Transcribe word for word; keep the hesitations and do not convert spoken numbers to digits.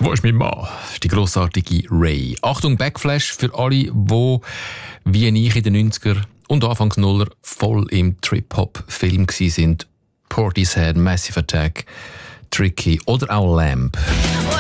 Wo ist mein Mann? Die grossartige Ray. Achtung, Backflash für alle, die wie ich in den neunziger und Anfangs Nuller voll im Trip-Hop-Film waren. Portishead, Massive Attack, Tricky oder auch Lamb.